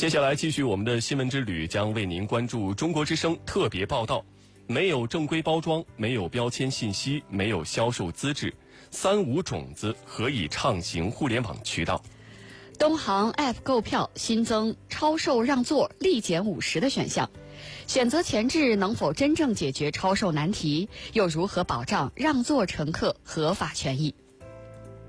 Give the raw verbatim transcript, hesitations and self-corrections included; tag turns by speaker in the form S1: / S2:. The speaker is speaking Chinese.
S1: 接下来继续我们的新闻之旅，将为您关注中国之声特别报道。没有正规包装，没有标签信息，没有销售资质，三无种子何以畅行互联网渠道？
S2: 东航 App 购票新增超售让座立减五十的选项，选择前置能否真正解决超售难题？又如何保障让座乘客合法权益？